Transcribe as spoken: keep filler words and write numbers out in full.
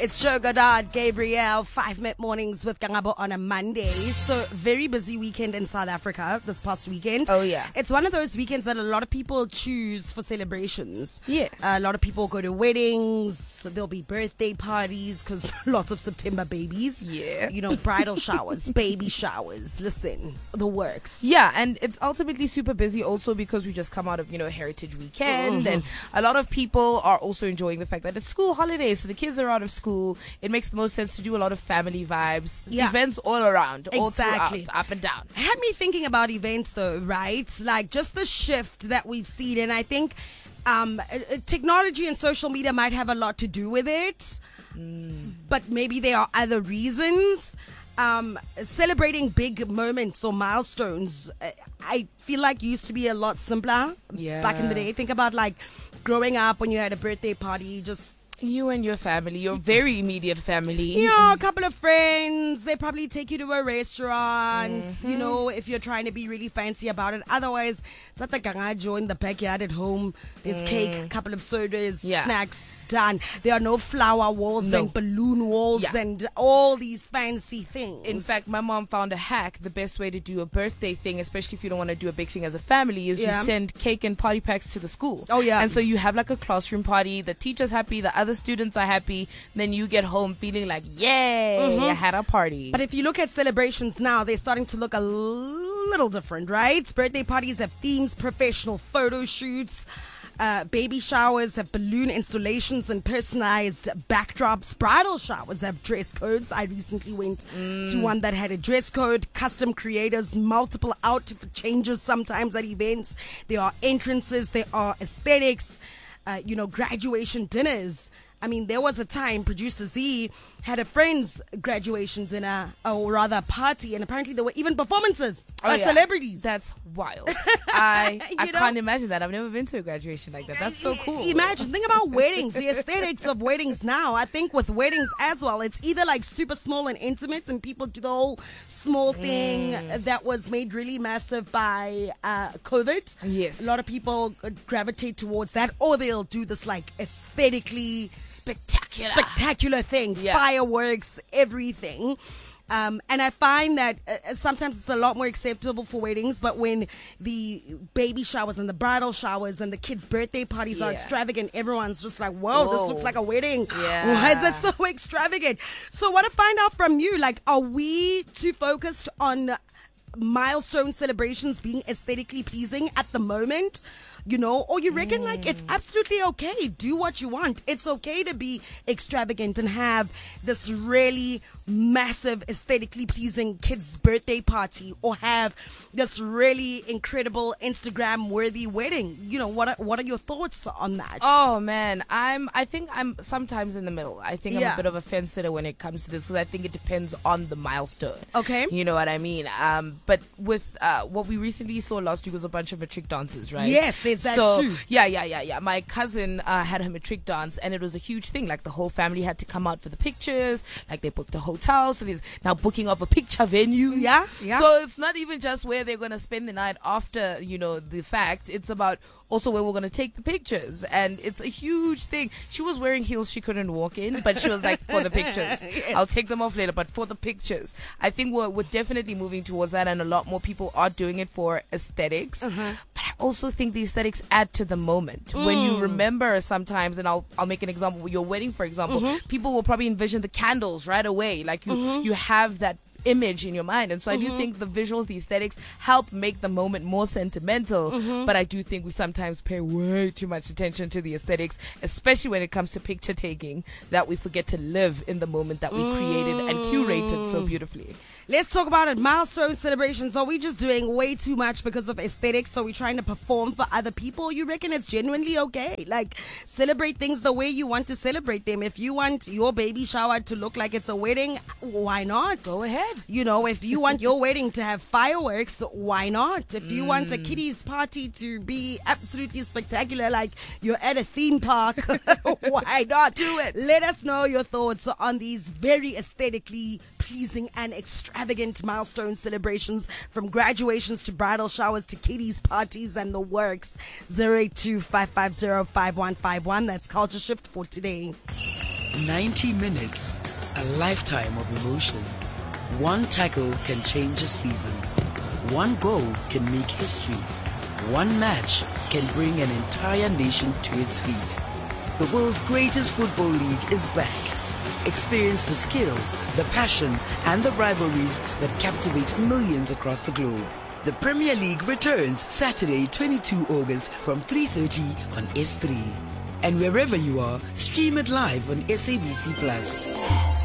It's Joe Goddard, Gabrielle, five minute mornings with Kangabo on a Monday. So, very busy weekend in South Africa this past weekend. Oh, yeah. It's one of those weekends that a lot of people choose for celebrations. Yeah. Uh, a lot of people go to weddings. There'll be birthday parties because lots of September babies. Yeah. You know, bridal showers, baby showers. Listen, the works. Yeah, and it's ultimately super busy also because we just come out of, you know, Heritage Weekend. Mm-hmm. And a lot of people are also enjoying the fact that it's school holidays, so the kids are out of school. It makes the most sense to do a lot of family vibes, Yeah. events all around, all Exactly. throughout, up and down. Had me thinking about events though, right? Like just the shift that we've seen. And I think um, uh, uh, technology and social media might have a lot to do with it. Mm. But maybe there are other reasons. Um, celebrating big moments or milestones, uh, I feel like used to be a lot simpler Yeah. back in the day. Think about like growing up when you had a birthday party, just You and your family, your very immediate family. you know, a couple of friends, they probably take you to a restaurant, Mm-hmm. you know, if you're trying to be really fancy about it. Otherwise, it's at the gangajo in the backyard at home. There's cake, a couple of sodas, Yeah. snacks, done. There are no flower walls No. and balloon walls Yeah. and all these fancy things. In fact, my mom found a hack. The best way to do a birthday thing, especially if you don't want to do a big thing as a family, is Yeah. you send cake and party packs to the school. Oh, yeah. And so you have like a classroom party. The teacher's happy. The other students are happy. Then you get home feeling like, yay, I had a party. But if you look at celebrations now, they're starting to look a little different, right? Birthday parties have themes, professional photo shoots. Uh, baby showers have balloon installations and personalized backdrops. Bridal showers have dress codes. I recently went to one that had a dress code. Custom creators, multiple outfit changes sometimes at events. There are entrances. There are aesthetics. Uh, you know, graduation dinners. I mean, there was a time Producer Z had a friend's graduation dinner, or rather party, and apparently there were even performances Oh, by yeah. celebrities. That's wild. I I You know? can't imagine that. I've never been to a graduation like that. That's so cool. Imagine, think about weddings, the aesthetics of weddings now. I think with weddings as well, it's either like super small and intimate, and people do the whole small thing Mm. that was made really massive by uh, COVID. Yes. A lot of people uh, gravitate towards that, or they'll do this like aesthetically Spectacular. spectacular thing, Yeah. fireworks, everything. Um, and I find that uh, sometimes it's a lot more acceptable for weddings, but when the baby showers and the bridal showers and the kids' birthday parties are Yeah. extravagant, everyone's just like, whoa, this Whoa. looks like a wedding. Yeah. Why is that so extravagant? So I want to find out from you, like, are we too focused on milestone celebrations being aesthetically pleasing at the moment? You know, or you reckon like it's absolutely okay. Do what you want. It's okay to be extravagant and have this really massive, aesthetically pleasing kids' birthday party, or have this really incredible Instagram worthy wedding. You know, what are, what are your thoughts on that? Oh man, I'm. I think I'm sometimes in the middle. I think I'm Yeah. a bit of a fence sitter when it comes to this because I think it depends on the milestone. Okay. You know what I mean? Um, but with uh, what we recently saw last week was a bunch of matric dances, right? Yes, there's that so, too. Yeah, yeah, yeah, yeah. My cousin uh, had her matric dance, and it was a huge thing. Like the whole family had to come out for the pictures. Like they booked a hotel, so there's now booking of a picture venue. Yeah, yeah. So it's not even just where they're gonna spend the night after, you know, the fact. It's about also where we're going to take the pictures, and it's a huge thing. She was wearing heels she couldn't walk in, but she was like, for the pictures. Yes. I'll take them off later, but for the pictures. I think we're, we're definitely moving towards that, and a lot more people are doing it for aesthetics. Uh-huh. But I also think the aesthetics add to the moment. When you remember sometimes, and I'll I'll make an example, with your wedding, for example, people will probably envision the candles right away. Like you, you have that image in your mind, and so I do think the visuals, the aesthetics help make the moment more sentimental. But I do think we sometimes pay way too much attention to the aesthetics, especially when it comes to picture taking, that we forget to live in the moment that we created and curated so beautifully. Let's talk about it. Milestone celebrations. Are we just doing way too much because of aesthetics? So we're trying to perform for other people? You reckon it's genuinely okay? Like, celebrate things the way you want to celebrate them. If you want your baby shower to look like it's a wedding, why not? Go ahead. You know, if you want your wedding to have fireworks, why not? If you mm. want a kiddies party to be absolutely spectacular, like you're at a theme park, why not? Do it. Let us know your thoughts on these very aesthetically pleasing and extravagant milestone celebrations, from graduations to bridal showers to kiddies parties and the works. zero eight two, five five zero, five one five one. That's Culture Shift for today. ninety minutes, a lifetime of emotion. One tackle can change a season. One goal can make history. One match can bring an entire nation to its feet. The world's greatest football league is back. Experience the skill, the passion, and the rivalries that captivate millions across the globe. The Premier League returns Saturday, twenty-second of August from three thirty on S three. And wherever you are, stream it live on S A B C Plus.